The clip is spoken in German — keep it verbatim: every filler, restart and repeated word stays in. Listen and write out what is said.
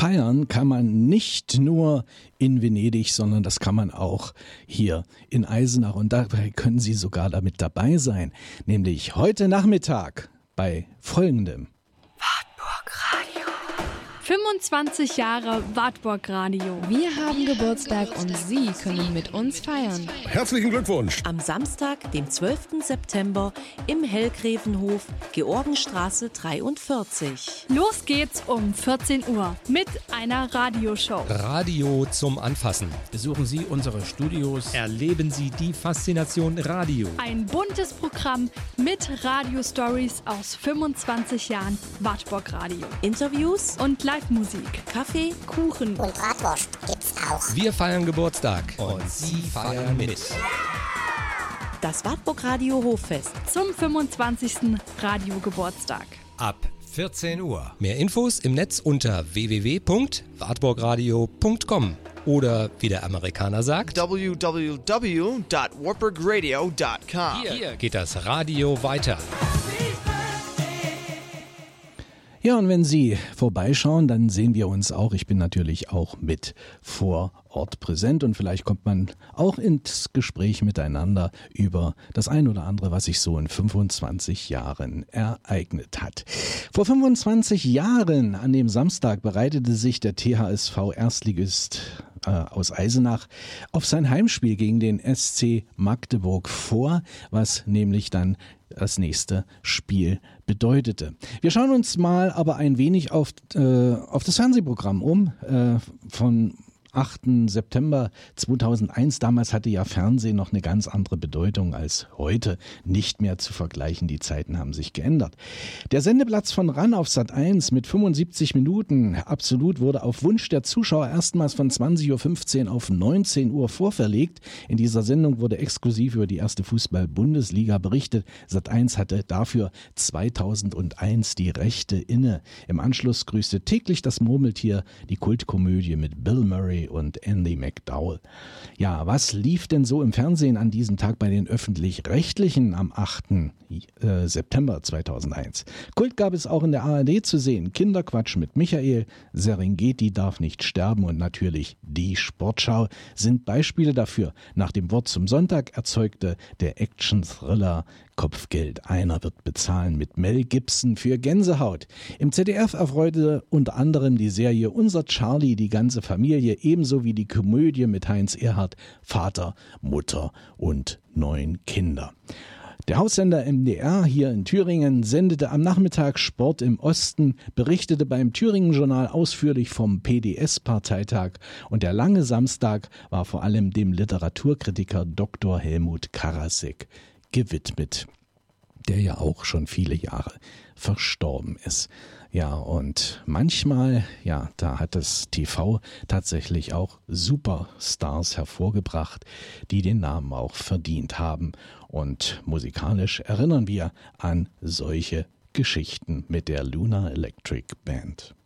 feiern kann man nicht nur in Venedig, sondern das kann man auch hier in Eisenach. Und dabei können Sie sogar damit dabei sein, nämlich heute Nachmittag bei folgendem. Wartburg Radio. fünfundzwanzig Jahre Wartburg Radio. Wir haben Geburtstag und Sie können mit uns feiern. Herzlichen Glückwunsch! Am Samstag, dem zwölften September im Hellgräfenhof, Georgenstraße dreiundvierzig. Los geht's um vierzehn Uhr mit einer Radioshow. Radio zum Anfassen. Besuchen Sie unsere Studios. Erleben Sie die Faszination Radio. Ein buntes Programm mit Radio-Stories aus fünfundzwanzig Jahren Wartburg Radio. Interviews Und Live-Musik. Kaffee, Kuchen und Bratwurst gibt's auch. Wir feiern Geburtstag und Sie feiern mit. Das Wartburg Radio Hoffest. Zum fünfundzwanzigsten Radiogeburtstag. Ab vierzehn Uhr. Mehr Infos im Netz unter w w w punkt wartburgradio punkt com oder wie der Amerikaner sagt w w w punkt wartburgradio punkt com. Hier geht das Radio weiter. Ja, und wenn Sie vorbeischauen, dann sehen wir uns auch. Ich bin natürlich auch mit vor Ort präsent und vielleicht kommt man auch ins Gespräch miteinander über das ein oder andere, was sich so in fünfundzwanzig Jahren ereignet hat. Vor fünfundzwanzig Jahren an dem Samstag bereitete sich der T H S V Erstligist äh, aus Eisenach auf sein Heimspiel gegen den S C Magdeburg vor, was nämlich dann das nächste Spiel bedeutete. Wir schauen uns mal aber ein wenig auf, äh, auf das Fernsehprogramm um äh, von achten September zweitausendeins. Damals hatte ja Fernsehen noch eine ganz andere Bedeutung als heute. Nicht mehr zu vergleichen, die Zeiten haben sich geändert. Der Sendeplatz von RAN auf Sat eins mit fünfundsiebzig Minuten absolut wurde auf Wunsch der Zuschauer erstmals von zwanzig Uhr fünfzehn auf neunzehn Uhr vorverlegt. In dieser Sendung wurde exklusiv über die erste Fußball-Bundesliga berichtet. Sat eins hatte dafür zweitausendeins die Rechte inne. Im Anschluss grüßte täglich das Murmeltier, die Kultkomödie mit Bill Murray und Andy McDowell. Ja, was lief denn so im Fernsehen an diesem Tag bei den Öffentlich-Rechtlichen am achten September zweitausendeins? Kult gab es auch in der A R D zu sehen. Kinderquatsch mit Michael, Serengeti darf nicht sterben und natürlich die Sportschau sind Beispiele dafür. Nach dem Wort zum Sonntag erzeugte der Action-Thriller Kopfgeld. Einer wird bezahlen mit Mel Gibson für Gänsehaut. Im Z D F erfreute unter anderem die Serie Unser Charlie die ganze Familie, ebenso wie die Komödie mit Heinz Erhardt, Vater, Mutter und neun Kinder. Der Haussender M D R hier in Thüringen sendete am Nachmittag Sport im Osten, berichtete beim Thüringen-Journal ausführlich vom P D S-Parteitag und der lange Samstag war vor allem dem Literaturkritiker Doktor Helmut Karasek gewidmet, der ja auch schon viele Jahre verstorben ist. Ja, und manchmal, ja, da hat das T V tatsächlich auch Superstars hervorgebracht, die den Namen auch verdient haben. Und musikalisch erinnern wir an solche Geschichten mit der Luna Electric Band.